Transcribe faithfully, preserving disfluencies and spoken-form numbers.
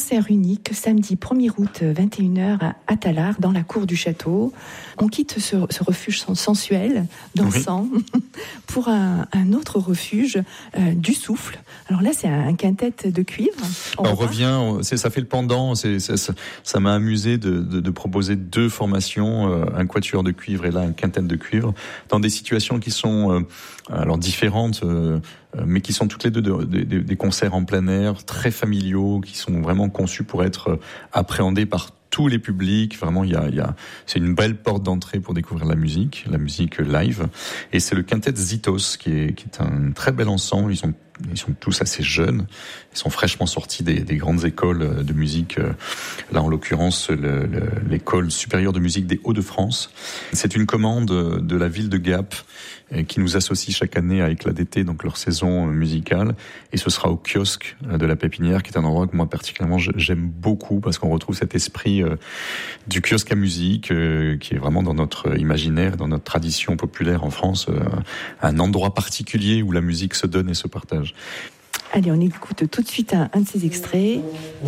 concert unique samedi premier août vingt et une heures à Tallard, dans la cour du château. On quitte ce, ce refuge sensuel, dansant, oui. pour un, un autre refuge euh, du souffle. Alors là, c'est un quintet de cuivre. On, on revient, c'est, ça fait le pendant. C'est, c'est, ça, ça m'a amusé de, de, de proposer deux formations, euh, un quatuor de cuivre et là un quintet de cuivre, dans des situations qui sont euh, alors différentes, euh, mais qui sont toutes les deux de, de, de, des concerts en plein air, très familiaux, qui sont vraiment conçus pour être appréhendés par tous les publics. Vraiment, il y a, il y a, c'est une belle porte d'entrée pour découvrir la musique, la musique live. Et c'est le quintet Zitos, qui est, qui est un très bel ensemble. Ils sont Ils sont tous assez jeunes. Ils sont fraîchement sortis des, des grandes écoles de musique. Là, en l'occurrence, le, le, l'école supérieure de musique des Hauts-de-France. C'est une commande de la ville de Gap qui nous associe chaque année à Éclat d'été, donc leur saison musicale. Et ce sera au kiosque de la Pépinière, qui est un endroit que moi particulièrement j'aime beaucoup parce qu'on retrouve cet esprit du kiosque à musique qui est vraiment dans notre imaginaire, dans notre tradition populaire en France, un endroit particulier où la musique se donne et se partage. Allez, on écoute tout de suite un, un de ces extraits.